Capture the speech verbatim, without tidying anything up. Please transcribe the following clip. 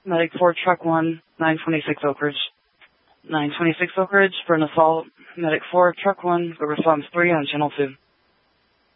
Medic four, Truck one, nine twenty-six Oak Ridge. nine twenty-six Oak Ridge for an assault. Medic four, Truck one, go response three on Channel two.